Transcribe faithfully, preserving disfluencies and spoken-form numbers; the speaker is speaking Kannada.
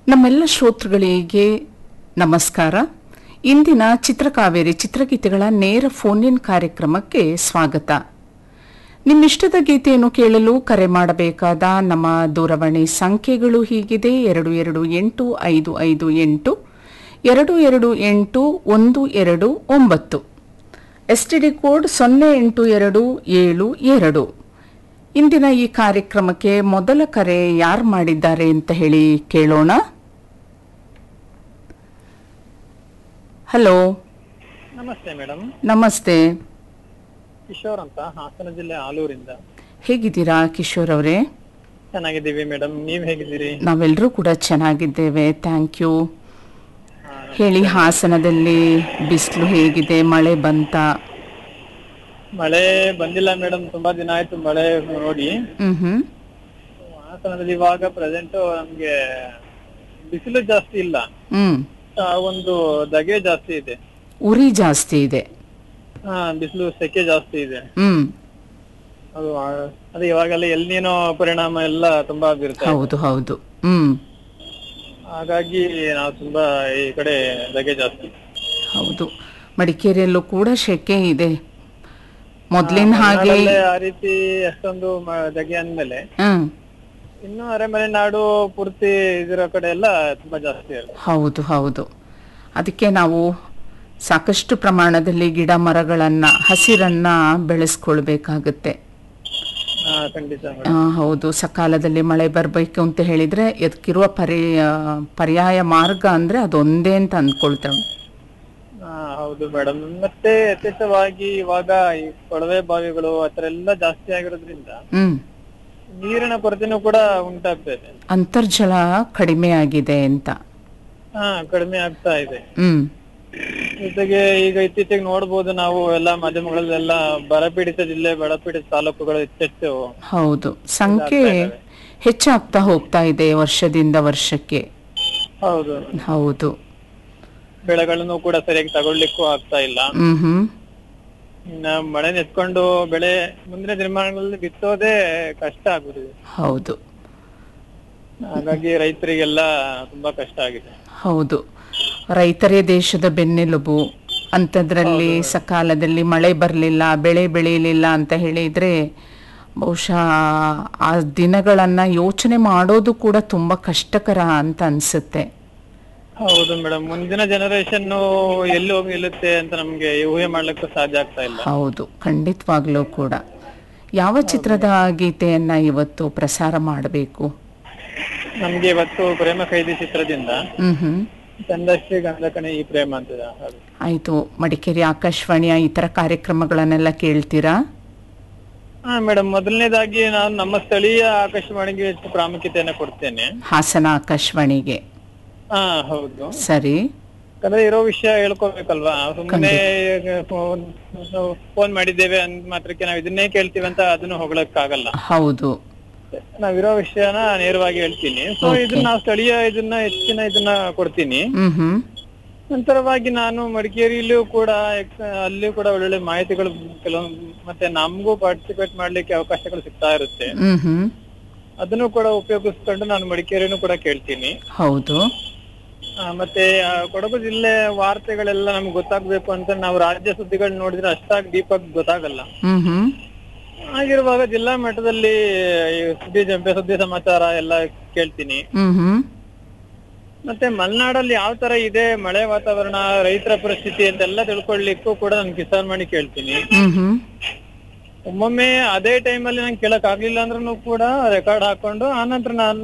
ನಮ್ಮೆಲ್ಲ ಶ್ರೋತೃಗಳಿಗೆ ನಮಸ್ಕಾರ. ಇಂದಿನ ಚಿತ್ರಕಾವೇರಿ ಚಿತ್ರಗೀತೆಗಳ ನೇರ ಫೋನ್ ಇನ್ ಕಾರ್ಯಕ್ರಮಕ್ಕೆ ಸ್ವಾಗತ. ನಿಮ್ಮಿಷ್ಟದ ಗೀತೆಯನ್ನು ಕೇಳಲು ಕರೆ ಮಾಡಬೇಕಾದ ನಮ್ಮ ದೂರವಾಣಿ ಸಂಖ್ಯೆಗಳು ಹೀಗಿದೆ: ಎರಡು ಎರಡು ಎಂಟು ಐದು ಐದು ಎಂಟು ಎರಡು ಎರಡು ಎಂಟು ಒಂದು ಎರಡು ಒಂಬತ್ತು, ಎಸ್ಟಿಡಿ ಕೋಡ್ ಸೊನ್ನೆ ಎಂಟು ಎರಡು ಏಳು ಎರಡು. ಇಂದಿನ ಈ ಕಾರ್ಯಕ್ರಮಕ್ಕೆ ಮೊದಲ ಕರೆ ಯಾರು ಮಾಡಿದ್ದಾರೆ ಅಂತ ಹೇಳಿ ಕೇಳೋಣ. ಹಲೋ, ನಮಸ್ತೆ ಮೇಡಮ್. ನಮಸ್ತೆ. ಕಿಶೋರ್ ಅಂತ, ಹಾಸನ ಜಿಲ್ಲೆ ಆಲೂರಿಂದ. ಹೇಗಿದ್ದೀರಾ ಕಿಶೋರ್ ಅವರೇ? ಚೆನ್ನಾಗಿದ್ದೀವಿ ಮೇಡಮ್, ನೀವ್ ಹೇಗಿದ್ದೀರಿ? ನಾವೆಲ್ಲರೂ ಕೂಡ ಚೆನ್ನಾಗಿದ್ದೇವೆ, ಥ್ಯಾಂಕ್ ಯು. ಹೇಳಿ, ಹಾಸನದಲ್ಲಿ ಬಿಸಿಲು ಹೇಗಿದೆ? ಮಳೆ ಬಂತ? ಮಳೆ ಬಂದಿಲ್ಲ ಮೇಡಮ್, ತುಂಬಾ ದಿನ ಆಯ್ತು ಮಳೆ ನೋಡಿ. ಹ್ಮ್ ಹ್ಮ್ ಹಾಸನದಲ್ಲಿ ಇವಾಗ ಪ್ರೆಸೆಂಟ್ ನಮ್ಗೆ ಬಿಸಿಲು ಜಾಸ್ತಿ ಇಲ್ಲ, ಹ್ಮ್ ಆ, ಒಂದು ಧಗೆ ಜಾಸ್ತಿ ಇದೆ, ಉರಿ ಜಾಸ್ತಿ ಇದೆ. ಹಾ ಬಿಸಿಲು ಸೆಕೆ ಜಾಸ್ತಿ ಇದೆ. ಹ್ಮ್ ಅದು ಆ, ಅದು ಇವಾಗೆಲ್ಲ ಎಲ್ನಿನೋ ಪರಿಣಾಮ ಎಲ್ಲ ತುಂಬಾ ಬೀರ್ತಾ ಇದೆ. ಹೌದು ಹೌದು. ಹ್ಮ್ ಹಾಗಾಗಿ ನಾವು ತುಂಬಾ ಈ ಕಡೆ ಧಗೆ ಜಾಸ್ತಿ. ಹೌದು, ಮಡಿಕೇರಿಯಲ್ಲೂ ಕೂಡ ಶೆಕೆ ಇದೆ ಮೊದ್ಲಿನ ಹಾಗೆ. ಮಲೆನಾಡಲ್ಲೇ ಆ ರೀತಿ ಅಷ್ಟೊಂದು ಮ- ಧಗೆ ಅಂದ್ಮೇಲೆ ಹ್ಮ್ ಇನ್ನು ಅರೆಮಲೆನಾಡು ಪೂರ್ತಿ ಇದರ ಕಡೆ ಎಲ್ಲ ತುಂಬಾ ಜಾಸ್ತಿ ಇರುತ್ತೆ. ಹೌದು ಹೌದು. ಅದಕ್ಕೆ ನಾವು ಸಾಕಷ್ಟು ಪ್ರಮಾಣದಲ್ಲಿ ಗಿಡ ಮರಗಳನ್ನ, ಹಸಿರನ್ನ ಬೆಳೆಸ್ಕೊಳ್ಬೇಕಾಗತ್ತೆ. ಹಾ ಖಂಡಿತ ಆ, ಮೇಡಮ್. ಹೌದು. ಸಕಾಲದಲ್ಲಿ ಮಳೆ ಬರಬೇಕು ಅಂತ ಹೇಳಿದ್ರೆ ಅದಕ್ಕಿರುವ ಪರ್ಯಾಯ ಪರ್ಯಾಯ ಮಾರ್ಗ ಅಂದ್ರೆ ಅದೊಂದೇ ಅಂತ ಅಂದ್ಕೊಳ್ತೇವೆ. ಹಾ ಹೌದು ಮೇಡಮ್. ಮತ್ತೆ ಯಥೇಚ್ಛವಾಗಿ ಇವಾಗ ಈ ಕೊಳವೆ ಬಾವಿಗಳು ಆತರ ಎಲ್ಲ ಜಾಸ್ತಿ ಆಗಿರೋದ್ರಿಂದ ಹ್ಮ್ ನೀರಿನ ಕೊರತೆನೂ ಕೂಡ ಉಂಟಾಗ್ತಾ ಇದೆ. ಅಂತರ್ಜಲ ಕಡಿಮೆ ಆಗಿದೆ ಅಂತ. ಹಾ ಕಡಿಮೆ ಆಗ್ತಾ ಇದೆ. ಹ್ಮ್ ಜೊತೆಗೆ ಈಗ ಇತ್ತೀಚೆಗೆ ನೋಡ್ಬೋದು ನಾವು ಎಲ್ಲ ಮಾಧ್ಯಮಗಳಲ್ಲೆಲ್ಲ ಬರಪೀಡಿತ ಜಿಲ್ಲೆ, ಬರಪೀಡಿತ ತಾಲೂಕುಗಳು ಹೆಚ್ಚೆಚ್ಚು. ಹೌದು, ಸಂಖ್ಯೆ ಹೆಚ್ಚಾಗ್ತಾ ಹೋಗ್ತಾ ಇದೆ ವರ್ಷದಿಂದ ವರ್ಷಕ್ಕೆ. ಹೌದು, ಹೌದು. ಬೆಳೆಗಳನ್ನು ಕೂಡ ಸರಿಯಾಗಿ ತಗೊಳ್ಲಿಕ್ಕೂ ಆಗ್ತಾ ಇಲ್ಲ. ಹ್ಮ್ ಹ್ಮ್ ಇನ್ನ ಮಳೆ ನೆತ್ಕೊಂಡು ಬೆಳೆ ಮುಂದಿನ ದಿನಮಾನಗಳಲ್ಲಿ ಬಿತ್ತೋದೇ ಕಷ್ಟ ಆಗುದಿದೆ. ಹೌದು ಹಾಗಾಗಿ ರೈತರಿಗೆಲ್ಲ ತುಂಬಾ ಕಷ್ಟ ಆಗಿದೆ. ಹೌದು. ರೈತರೇ ದೇಶದ ಬೆನ್ನೆಲುಬು. ಅಂಥದ್ರಲ್ಲಿ ಸಕಾಲದಲ್ಲಿ ಮಳೆ ಬರಲಿಲ್ಲ, ಬೆಳೆ ಬೆಳೆಯಲಿಲ್ಲ ಅಂತ ಹೇಳಿದ್ರೆ ಬಹುಶಃ ಆ ದಿನಗಳನ್ನ ಯೋಚನೆ ಮಾಡೋದು ಕೂಡ ತುಂಬಾ ಕಷ್ಟಕರ ಅಂತ ಅನ್ಸುತ್ತೆ. ಹೌದು ಮೇಡಮ್, ಮುಂದಿನ ಜನರೇಷನ್ ಎಲ್ಲಿ ಹೋಗಿ ನಿಲ್ಲುತ್ತೆ ಅಂತ ನಮ್ಗೆ ಊಹೆ ಮಾಡ್ಲಿಕ್ಕೂ ಸಾಧ್ಯ ಆಗ್ತಾ ಇಲ್ಲ. ಹೌದು, ಖಂಡಿತವಾಗ್ಲೂ ಕೂಡ. ಯಾವ ಚಿತ್ರದ ಗೀತೆಯನ್ನ ಇವತ್ತು ಪ್ರಸಾರ ಮಾಡಬೇಕು? ನಮ್ಗೆ ಇವತ್ತು ಪ್ರೇಮ ಖೈದಿ ಚಿತ್ರದಿಂದ ಹ್ಮ್ ಹ್ಮ್ ಚಂದಶ್ರೀ ಗಂಧಕಣೆ ಈ ಪ್ರೇಮ ಅಂತ ಹಾಡು. ಆಯ್ತು. ಮಡಿಕೇರಿ ಆಕಾಶವಾಣಿಯ ಈ ತರ ಕಾರ್ಯಕ್ರಮಗಳನ್ನೆಲ್ಲ ಕೇಳ್ತೀರಾ? ಹಾ ಮೇಡಮ್, ಮೊದಲನೇದಾಗಿ ನಾನು ನಮ್ಮ ಸ್ಥಳೀಯ ಆಕಾಶವಾಣಿಗೆ ಹೆಚ್ಚು ಪ್ರಾಮುಖ್ಯತೆಯನ್ನ ಕೊಡ್ತೇನೆ. ಹಾಸನ ಆಕಾಶವಾಣಿಗೆ. ಹಾ ಹೌದು, ಸರಿ. ಯಾಕಂದ್ರೆ ಇರೋ ವಿಷಯ ಹೇಳ್ಕೋಬೇಕಲ್ವಾ. ಸುಮ್ಮನೆ ಫೋನ್ ಮಾಡಿದ್ದೇವೆ ಅಂದ್ ಮಾತ್ರಕ್ಕೆ ನಾವ್ ಇದನ್ನೇ ಕೇಳ್ತೀವಿ ಅಂತ ಅದನ್ನು ಹೊಗಳಕ್ಕಾಗಲ್ಲ. ಹೌದು. ನಾವಿರೋ ವಿಷಯನ ನೇರವಾಗಿ ಹೇಳ್ತೀನಿ. So Okay. ಇದನ್ನ ನಾವು ಸ್ಥಳೀಯ ಇದನ್ನ ಹೆಚ್ಚಿನ ಇದನ್ನ ಕೊಡ್ತೀನಿ. ಹ್ಮ್ ಹ್ಮ್ ನಂತರವಾಗಿ ನಾನು ಮಡಿಕೇರಿಯಲ್ಲೂ ಕೂಡ ಎಕ್- ಅಲ್ಲಿಯೂ ಕೂಡ ಒಳ್ಳೊಳ್ಳೆ ಮಾಹಿತಿಗಳು ಕೆಲವೊಂದು, ಮತ್ತೆ ನಮಗೂ ಪಾರ್ಟಿಸಿಪೇಟ್ ಮಾಡ್ಲಿಕ್ಕೆ ಅವಕಾಶಗಳು ಸಿಗ್ತಾ ಇರುತ್ತೆ. ಹ್ಮ್ ಹ್ಮ್ ಅದನ್ನು ಕೂಡ ಉಪಯೋಗಿಸ್ಕೊಂಡು ನಾನು ಮಡಿಕೇರಿನೂ ಕೂಡ ಕೇಳ್ತೀನಿ. ಹೌದು. ಆ, ಮತ್ತೆ ಆ, ಕೊಡಗು ಜಿಲ್ಲೆ ವಾರ್ತೆಗಳೆಲ್ಲ ನಮ್ಗೆ ಗೊತ್ತಾಗ್ಬೇಕು ಅಂತ ನಾವು ರಾಜ್ಯ ಸುದ್ದಿಗಳು ನೋಡಿದ್ರೆ ಅಷ್ಟಾಗಿ ಡೀಪ್ ಆಗಿ ಗೊತ್ತಾಗಲ್ಲ. ಹ್ಮ್ ಹ್ಮ್ ಹಾಗಿರುವಾಗ ಜಿಲ್ಲಾ ಮಟ್ಟದಲ್ಲಿ ಈ ಸುದ್ದಿ ಜಂಪೆ ಸುದ್ದಿ ಸಮಾಚಾರ ಎಲ್ಲ ಕೇಳ್ತೀನಿ. ಹ್ಮ್ ಹ್ಮ್ ಮತ್ತೆ ಮಲೆನಾಡಲ್ಲಿ ಯಾವ ತರ ಇದೆ ಮಳೆ ವಾತಾವರಣ, ರೈತರ ಪರಿಸ್ಥಿತಿ ಅಂತೆಲ್ಲ ತಿಳ್ಕೊಳ್ಲಿಕ್ಕೂ ಕೂಡ ನಾನು ಕಿಸಾನ್ ಮಾಡಿ ಕೇಳ್ತೀನಿ. ಹ್ಮ್ ಹ್ಮ್ ಒಮ್ಮೊಮ್ಮೆ ಅದೇ ಟೈಮಲ್ಲಿ ನಂಗೆ ಕೇಳಕ್ ಆಗ್ಲಿಲ್ಲ ಅಂದ್ರೂ ಕೂಡ ರೆಕಾರ್ಡ್ ಹಾಕೊಂಡು ಆನಂತರ ನಾನು